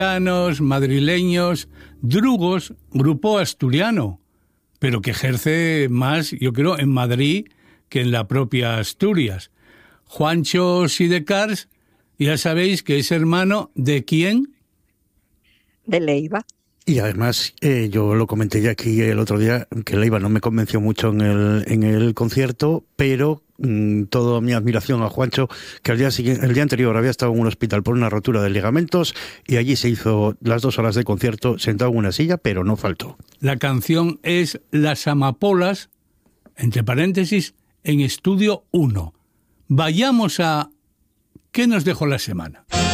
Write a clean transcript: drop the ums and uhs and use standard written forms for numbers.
madrileños, drugos, grupo asturiano, pero que ejerce más, yo creo, en Madrid que en la propia Asturias. Juancho Sidecars, ya sabéis que es hermano ¿de quién? De Leiva. Y además, yo lo comenté ya aquí el otro día, que Leiva no me convenció mucho en el concierto, pero toda mi admiración a Juancho, que el día anterior había estado en un hospital por una rotura de ligamentos y allí se hizo las 2 horas de concierto sentado en una silla, pero no faltó. La canción es Las Amapolas, entre paréntesis, en Estudio 1. Vayamos a ¿qué nos dejó la semana?